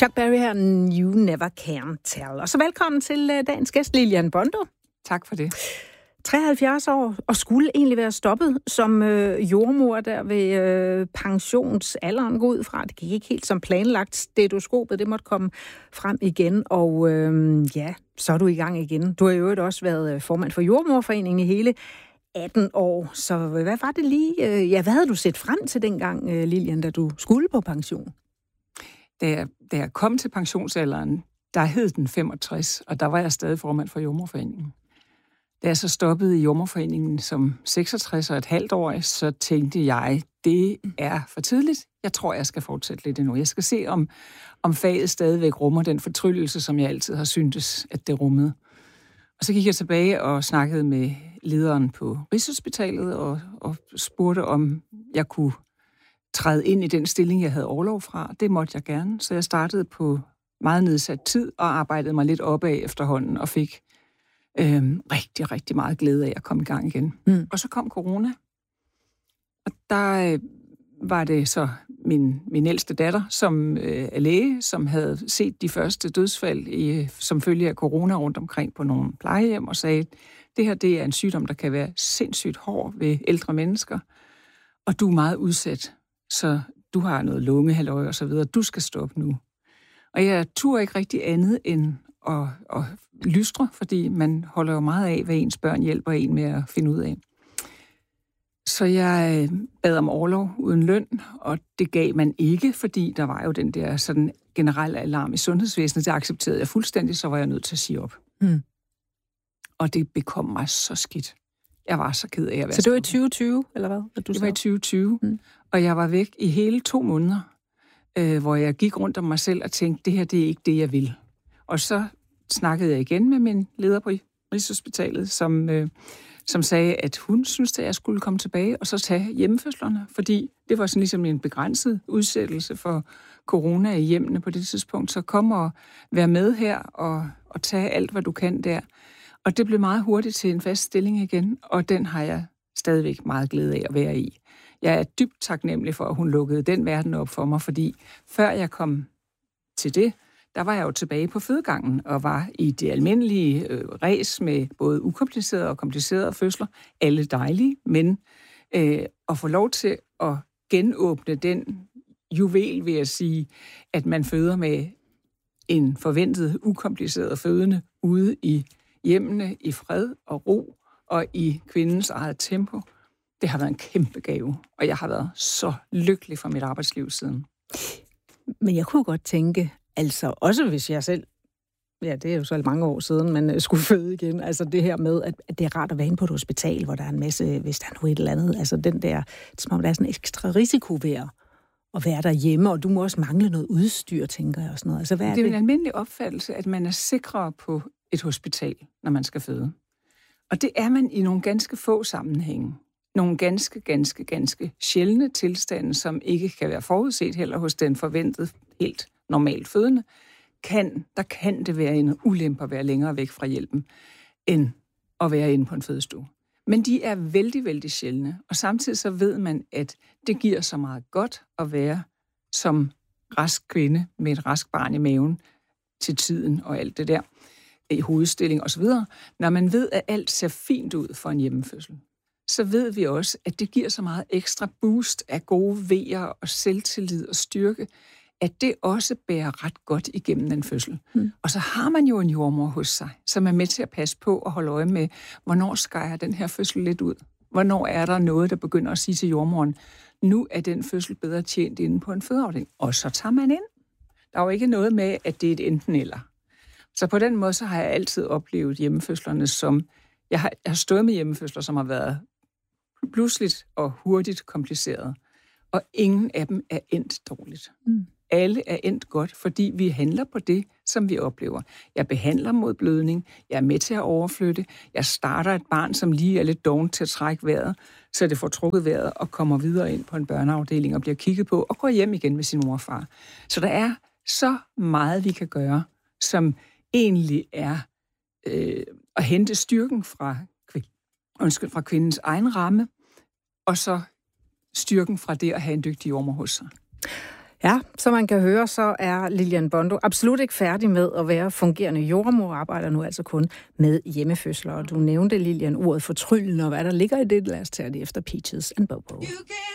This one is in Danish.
Chuck Berry her, You Never Can Tell. Og så velkommen til dagens gæst, Lilian Bondo. Tak for det. 73 år, og skulle egentlig være stoppet som jordmor der ved pensionsalderen, gå ud fra. Det gik ikke helt som planlagt. Stetoskopet, det måtte komme frem igen, og så er du i gang igen. Du har jo også været formand for Jordmorforeningen i hele 18 år. Så hvad var det lige? Hvad havde du set frem til dengang, Lilian, da du skulle på pension? Da jeg kom til pensionsalderen, der hed den 65, og der var jeg stadig formand for Jordmorforeningen. Da jeg så stoppede i Jordmorforeningen som 66 og et halvt år, så tænkte jeg, det er for tidligt. Jeg tror, jeg skal fortsætte lidt endnu. Jeg skal se, om faget stadigvæk rummer den fortryllelse, som jeg altid har syntes, at det rummede. Og så gik jeg tilbage og snakkede med lederen på Rigshospitalet og spurgte, om jeg kunne træde ind i den stilling, jeg havde orlov fra. Det måtte jeg gerne, så jeg startede på meget nedsat tid og arbejdede mig lidt opad efterhånden og fik rigtig, rigtig meget glæde af at komme i gang igen. Og så kom corona, og der var det så min ældste datter, som er læge, som havde set de første dødsfald som følge af corona rundt omkring på nogle plejehjem, og sagde, det her det er en sygdom, der kan være sindssygt hård ved ældre mennesker, og du er meget udsat, så du har noget lungehalløj og så videre, du skal stoppe nu. Og jeg turde ikke rigtig andet end at lystre, fordi man holder jo meget af, hvad ens børn hjælper en med at finde ud af. Så jeg bad om orlov uden løn, og det gav man ikke, fordi der var jo den der sådan generelle alarm i sundhedsvæsenet. Det accepterede jeg fuldstændig, så var jeg nødt til at sige op. Og det bekom mig så skidt. Jeg var så ked af at være. Så det var i 2020, eller hvad? Det var i 2020, og jeg var væk i hele 2 måneder, hvor jeg gik rundt om mig selv og tænkte, det her det er ikke det, jeg vil. Og så snakkede jeg igen med min leder på Rigshospitalet, som sagde, at hun syntes, at jeg skulle komme tilbage og så tage hjemmefødslerne, fordi det var sådan ligesom en begrænset udsættelse for corona i hjemmene på det tidspunkt. Så kom og vær med her og tage alt, hvad du kan der. Og det blev meget hurtigt til en fast stilling igen, og den har jeg stadigvæk meget glæde af at være i. Jeg er dybt taknemmelig for, at hun lukkede den verden op for mig, fordi før jeg kom til det, der var jeg jo tilbage på fødegangen og var i det almindelige ræs med både ukomplicerede og komplicerede fødsler. Alle dejlige, men at få lov til at genåbne den juvel, vil jeg sige, at man føder med en forventet ukompliceret fødende ude i hjemmene i fred og ro og i kvindens eget tempo. Det har været en kæmpe gave, og jeg har været så lykkelig for mit arbejdsliv siden. Men jeg kunne godt tænke, altså også hvis jeg selv, ja det er jo så mange år siden, men skulle føde igen, altså det her med, at det er rart at være inde på et hospital, hvor der er en masse, hvis der er noget et eller andet, altså den der, som om der er sådan en ekstra risiko ved at være derhjemme, og du må også mangle noget udstyr, tænker jeg og sådan noget. Altså, hvad er det? Det er en almindelig opfattelse, at man er sikrere på et hospital, når man skal føde. Og det er man i nogle ganske få sammenhænge. Nogle ganske sjældne tilstande, som ikke kan være forudset heller hos den forventet helt normalt fødende, der kan det være en ulempe at være længere væk fra hjælpen, end at være inde på en fødestue. Men de er vældig, vældig sjældne, og samtidig så ved man, at det giver så meget godt at være som rask kvinde med et rask barn i maven til tiden og alt det der, i hovedstilling osv. Når man ved, at alt ser fint ud for en hjemmefødsel, så ved vi også, at det giver så meget ekstra boost af gode vejer og selvtillid og styrke, at det også bærer ret godt igennem en fødsel. Og så har man jo en jordmor hos sig, som er med til at passe på og holde øje med, hvornår skærer den her fødsel lidt ud? Hvornår er der noget, der begynder at sige til jordmoren, nu er den fødsel bedre tjent inde på en fødeafdeling, og så tager man ind. Der er jo ikke noget med, at det er et enten eller. Så på den måde, så har jeg altid oplevet hjemmefødslerne som, jeg har stået med hjemmefødsler, som har været pludseligt og hurtigt kompliceret, og ingen af dem er endt dårligt. Alle er endt godt, fordi vi handler på det, som vi oplever. Jeg behandler mod blødning, jeg er med til at overflytte, jeg starter et barn, som lige er lidt dovent til at trække vejret, så det får trukket vejret og kommer videre ind på en børneafdeling og bliver kigget på og går hjem igen med sin mor og far. Så der er så meget, vi kan gøre, som egentlig er at hente styrken fra kvindens egen ramme, og så styrken fra det at have en dygtig jordmor hos sig. Ja, som man kan høre, så er Lilian Bondo absolut ikke færdig med at være fungerende jordmor, arbejder nu altså kun med hjemmefødsler. Og du nævnte, Lilian, ordet fortryllende, og hvad der ligger i det. Lad os tage det efter Peaches and Bobo.